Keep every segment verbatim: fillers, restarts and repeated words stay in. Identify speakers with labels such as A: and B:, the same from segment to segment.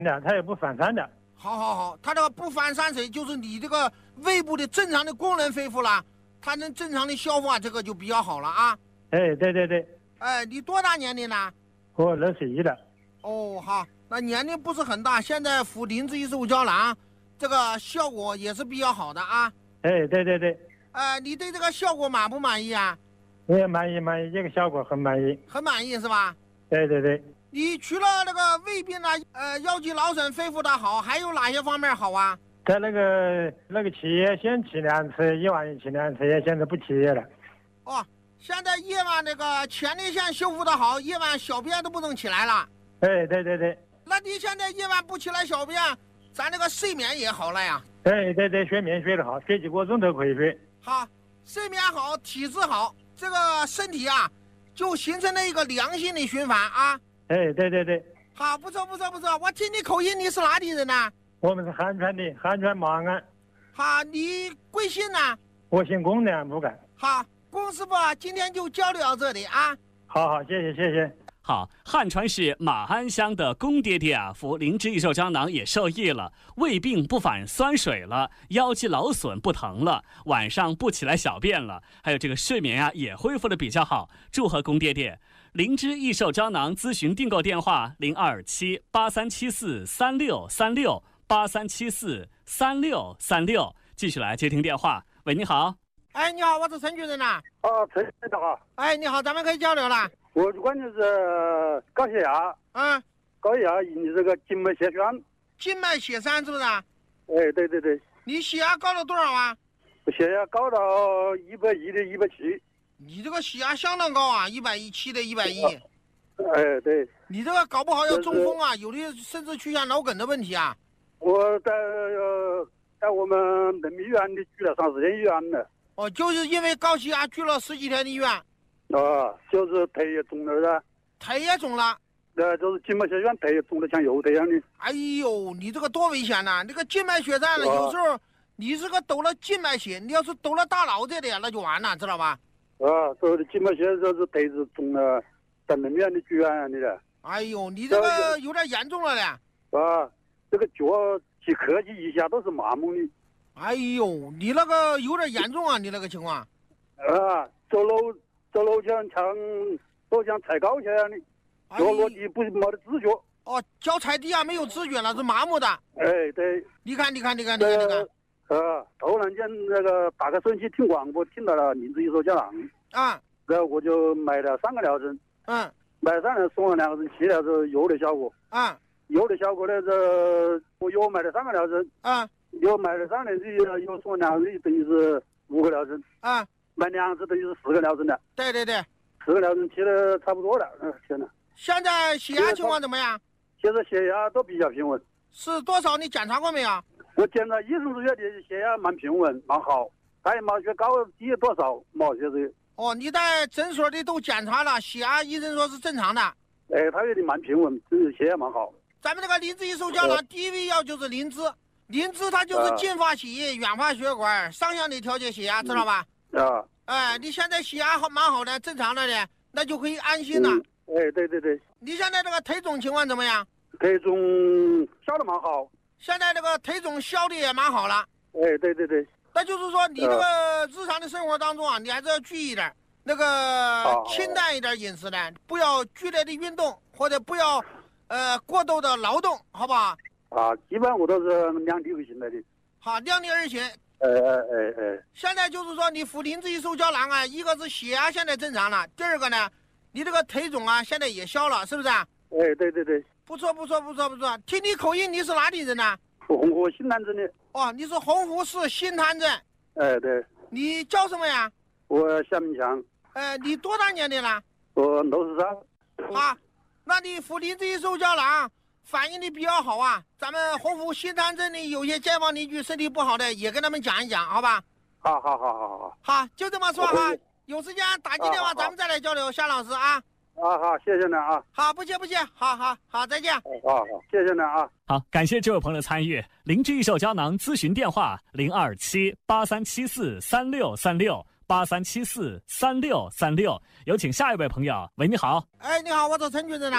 A: 的，它也不反酸的。
B: 好好好，它这个不反酸水就是你这个胃部的正常的功能恢复了，它能正常的消化，这个就比较好了啊。
A: 哎，对对对。
B: 哎，你多大年龄呢？
A: 我六十一了。
B: 哦，好，那年龄不是很大，现在服灵芝益寿胶囊，这个效果也是比较好的啊。
A: 哎，对对对。
B: 呃，你对这个效果满不满意啊？
A: 我也满意，满意，这个效果很满意。
B: 很满意是吧？
A: 对对对。
B: 你除了那个胃病呢，呃，腰肌劳损恢复的好，还有哪些方面好啊？
A: 在那个那个起夜先起两次，一晚起两次，也现在不起夜了。
B: 哦，现在夜晚那个前列腺修复的好，夜晚小便都不能起来了。
A: 哎，对对对。
B: 那你现在夜晚不起来小便，咱那个睡眠也好了呀。
A: 对对对，睡眠睡得好，睡几个钟都可以睡。
B: 好，睡眠好，体质好，这个身体啊，就形成了一个良性的循环啊。
A: 哎，对对对。
B: 好，不错不错不错，我听你口音，你是哪里人呢？
A: 我们是汉川的，汉川马鞍。
B: 好，你贵姓呢？
A: 我姓龚，两不改。
B: 好，龚师傅，今天就交流到这里啊。
A: 好好，谢谢谢谢。
C: 好，汉川市马鞍乡的龚爹爹啊，服灵芝益寿胶囊也受益了，胃病不反酸水了，腰肌劳损不疼了，晚上不起来小便了，还有这个睡眠啊也恢复的比较好。祝贺龚爹爹！灵芝益寿胶囊咨询订购电话零二七八三七四三六三六八三七四三六三六，继续来接听电话。喂，你好。
B: 哎，你好，我是陈主任呐。
D: 哦，陈主任好。
B: 哎，你好，咱们可以交流了。
D: 我关键是高血压。
B: 嗯。
D: 高血压，你这个静脉血栓。
B: 静脉血栓是不是？
D: 哎，对对对。
B: 你血压高了多少啊？
D: 血压高到一百一的一百七。
B: 你这个血压相当高啊，一百一七的一百一。
D: 哎，对。
B: 你这个搞不好要中风啊，有的甚至出现脑梗的问题啊。
D: 我在呃在我们人民医院里住了三十天医院了。
B: 哦，就是因为高血压住了十几天的医院。
D: 啊，就是腿也肿了噻。
B: 腿也肿了。
D: 呃，就是静脉血栓，腿也肿得像油腿一样的。
B: 哎呦，你这个多危险呐！这个静脉血栓了，有时候你这个抖了静脉血，你要是抖了大脑这里，那就完了，知道吧？
D: 啊，这的静脉血就是腿子肿了，在人民医院里住院里的。
B: 哎呦，你这个有点严重了嘞。
D: 啊，这个脚去客气一下都是麻木的。
B: 哎呦，你那个有点严重啊，你那个情况。
D: 啊，走路走路像像都像踩高跷一样的，脚落地不没得知觉。
B: 哦，脚踩地啊没有知觉了，是麻木的。
D: 哎，对。
B: 你看，你看，你看，你看，你看。
D: 呃，突然间那个打开手机听广播，听到了灵芝益寿胶囊。
B: 啊。
D: 然后我就买了三个疗程。
B: 嗯。
D: 买上来送了两个人，吃了是有的效果。
B: 啊。
D: 有的效果呢，这我又买了三个疗程。
B: 啊。
D: 又买了三年这又送两个人，等于是五个疗程。
B: 啊。
D: 买两次等于是四个疗程的。
B: 对对对。
D: 四个疗程吃的差不多了，嗯，天哪。
B: 现在血压情况怎么样？
D: 现在血压都比较平稳。
B: 是多少？你检查过没有？
D: 我检查，医生是说的血压蛮平稳，蛮好，他也没说高低多少，没说这。
B: 哦，你在诊所里都检查了，血压医生说是正常的。
D: 哎，他有点蛮平稳，这血压蛮好。
B: 咱们这个灵芝益寿胶囊，呃、第一味药就是灵芝，灵芝它就是净化血液、软化血管，上向的调节血压，知道吧？
D: 啊。
B: 哎，你现在血压好蛮好的，正常的呢，那就可以安心了。
D: 嗯、哎，对对对。
B: 你现在这个腿肿情况怎么样？
D: 腿肿消的蛮好。
B: 现在这个腿肿消的也蛮好了。
D: 哎，对对对。
B: 那就是说，你这个日常的生活当中啊，你还是要注意一点，那个清淡一点饮食的，不要剧烈的运动，或者不要呃过度的劳动，好不好？
D: 啊，基本上我都是量力而行来的。
B: 好，量力而行。
D: 哎哎哎哎。
B: 现在就是说，你服灵芝益寿胶囊啊，一个是血压现在正常了，第二个呢，你这个腿肿啊，现在也消了，是不是？
D: 哎，对对对。
B: 不错不错不错不错，听你口音，你是哪里人呢？
D: 洪湖新滩镇的。
B: 哦，你是洪湖市新滩镇。
D: 哎，对。
B: 你叫什么呀？
D: 我夏明强。
B: 呃，你多大年龄了？
D: 我六十三。
B: 啊，那你服灵芝益寿胶囊反应的比较好啊。咱们洪湖新滩镇里有些街坊邻居身体不好的，也跟他们讲一讲，好吧？
D: 好好好好好。
B: 好，就这么说哈。有时间打进电话，咱们再来交流，夏老师啊。
D: 啊好，谢谢你啊！
B: 好，不谢不谢，好好好，再见。
D: 好好，谢谢你啊！
C: 好，感谢这位朋友的参与。灵芝益寿胶囊咨询电话零二七八三七四三六三六八三七四三六三六，有请下一位朋友。喂，你好。
B: 哎，你好，我是陈主任呐。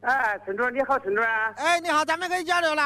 E: 哎，陈主任你好，陈主任。
B: 哎，你好，咱们可以交流了。